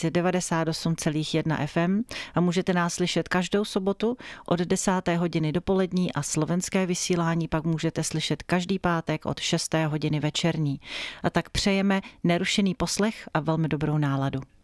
98,1 FM a můžete nás slyšet každou sobotu od 10. hodiny dopolední a slovenské vysílání pak můžete slyšet každý pátek od 6. hodiny večerní. A tak přejeme nerušený poslech a velmi dobrou náladu.